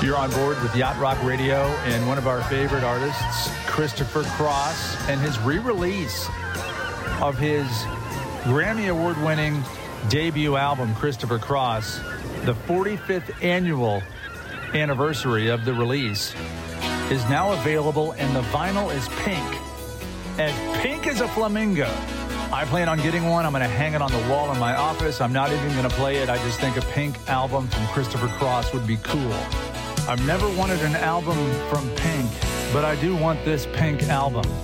You're on board with Yacht Rock Radio and one of our favorite artists, Christopher Cross, and his re-release of his Grammy Award-winning debut album, Christopher Cross. The 45th annual anniversary of the release is now available, and the vinyl is pink as a flamingo. I plan on getting one. I'm going to hang it on the wall in my office. I'm not even going to play it. I just think a Pink album from Christopher Cross would be cool. I've never wanted an album from Pink, but I do want this Pink album.